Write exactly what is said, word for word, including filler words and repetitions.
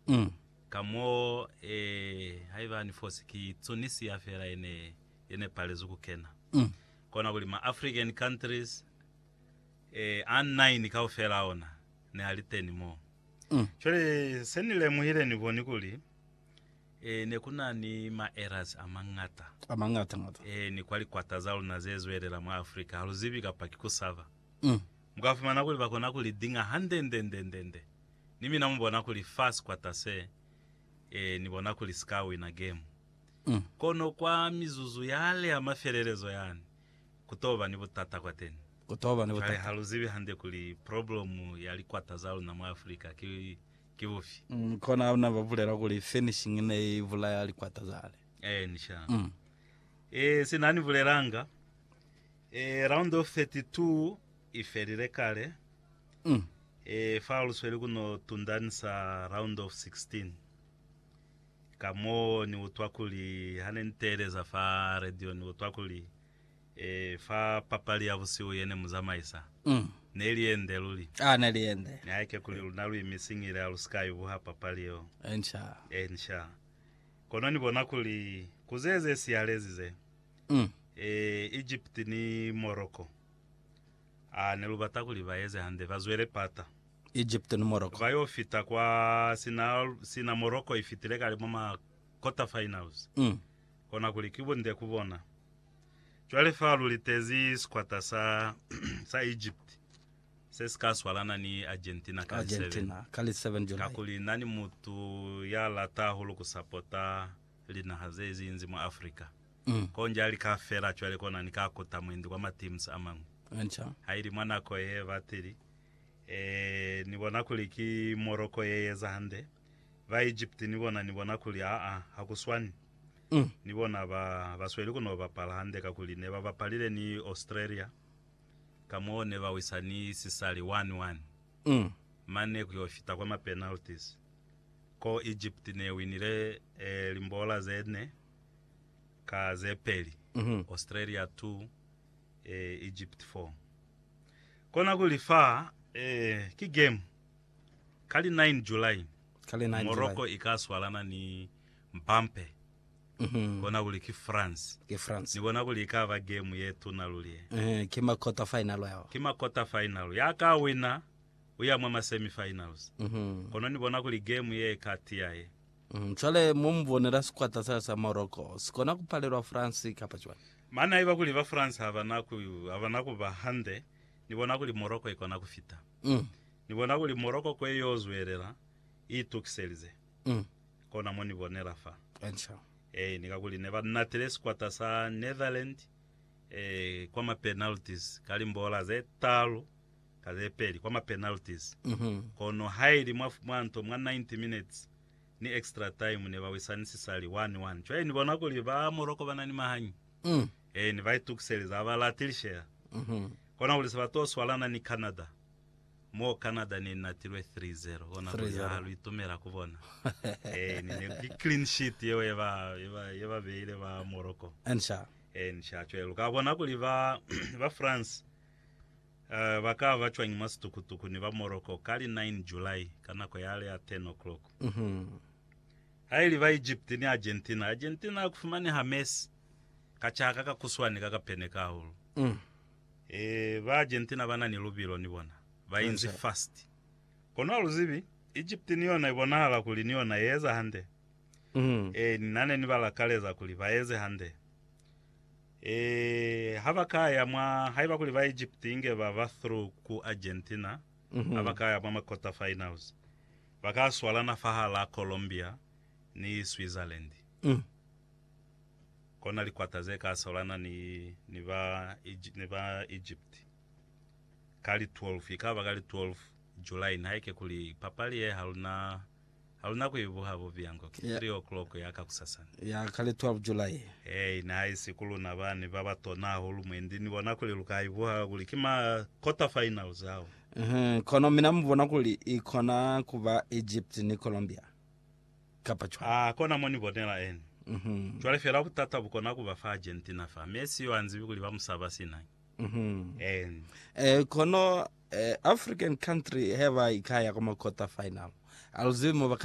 mm. kamo eh haiva ni fosi ki Tunisia fera ene ene pale zuku kena mm. kona kuli ma African countries eh an nine ka fera ona ne aliteni mo mm. chole senile muhire ni boni kuli eh ne kuna ni ma errors amangata amangata ngata eh ni kwali kwatazalo na zezwerera mu Africa haluzibika pakikusava mm. mukafumana kuli bakona kuli dinga handendendendende nimi namubona kuli fast kwatase eh nibona kuli skawi na game mm. kono kwa mizuzu yale amafererezo yani kutoba ni butata kwa tena kutoba ni butata haluzibi hande kuli problem yali kwatazalo na mu Africa ki kibufi mm. kona una bavulera kuli finishing ne vula yali kwatazale eh nisha mm. eh sinani vuleranga eh round of thirty-two iferire kale mm. eh faulu sweli kuno tundanisa round of sixteen kamo ni utwakuli hanentereza fa radio ni utwakuli eh fa papali yavusiu yene muzamaisa mm. neliende luli ah neliende naike kuli lunalu imisingire aluskai buha papalio ensha ensha kono ni bona kuli kuzeze sialezize mm. eh Egypt ni Morocco ah nelubata kuli baeze hande bazwere pata Egypt ni Morocco bayo fita kwa sina sina Morocco ifitire kali mama quarter finals mm. kona kuli kibonde kubona chwale falu litezi squata sa sa Egypt seska swalana ni Argentina kali Argentina seven. kali seven July kakuli nani mutu ya lata hulu kusapota lina hazezi nzi mu Africa mm. konja ali kafera chwale kona nikakota mwindi kwa teams amangu ensha hairi mwana ko ye batiri eh nibona kuli ki Morocco yeye zahande va Egypt nibona nibona kuli a a hakuswani mm. nibona ba basweli kuno bapala hande kakuli ne bapalire ni Australia kamone ba wisani sisali one one mm. mane kuyofita kwa ma penalties ko Egypt ne winire eh, limbola zene ka zepeli mm -hmm. Australia two eh, Egypt four kona kulifa eh ki game kali nine July kali nine Morocco July ikaswalana ni Mpampe mm -hmm. kona kuli ki France ki France nibona kuli ikava game yetu nalulie eh kima quarter final yao kima quarter final yaka wina uya mwa semi finals mhm mm kono nibona kuli game ye kati yae mhm chale mumbonera squata sasa Morocco sikona kupalirwa France kapachwa mana iba kuli va France havana ku havana ku bahande nibona kuli Morocco ikona kufita mm. nibona kuli Morocco kwe yozwerera itukiselize mm. kona moni bonera fa ensha eh nikakuli neba natres kwata sa Netherlands eh kwa ma penalties kali mbola ze talo kaze peli kwa ma penalties mhm kono haili mwa mwanto mwa ninety minutes ni extra time ne bawisanisi sali one one chwe nibona kuli ba Morocco banani mahanyi mm. eh ni vai tukiseliza abalatilshare mhm kona uli sabato swalana ni Canada mo Canada ni natirwe three zero ona halu itumera kubona eh ni ni clean sheet yewe yeba yeba yeba beile ba Morocco ensha eh nsha chwelo kabona kuli ba ba France uh, bakava chwanyi masitukutuku ni ba Morocco kali nine July kana ko yale ya ten o'clock mhm haili ba Egypt ni Argentina Argentina kufumani Hames kachaka kakuswani kakapeneka hulu mm. eh ba Argentina bana ni lubilo nibona bainzi fast kono aluzibi Egypt niona ibona hala kuli niona yeza hande mhm eh nane nibala kaleza kuli baeze hande eh habakaya mwa haiba kuli ba Egypt inge baba through ku Argentina mm -hmm. habakaya mwa quarter finals bakaswalana fahala Colombia ni Switzerland mm. kona likwatazeka solana ni ni ba ni ba Egypt kali twelve ikaba kali twelve July naike kuli papali ye haluna haluna kuibuha buvyango yeah. three o'clock yakakusasana ya kali twelve July hey na isikulu nabani baba tona hulu mwendi nibona kuli lukaibuha kuli kima quarter finals hao mhm kono mina mbona kuli ikona kuba Egypt ni Colombia kapachwa ah kona moni bonela en mhm twale fera kutata bukona kuba fa Argentina fa Messi wanzi kuli bamusaba sina mhm en eh kono eh, African country have ikaya kama quarter final alzimo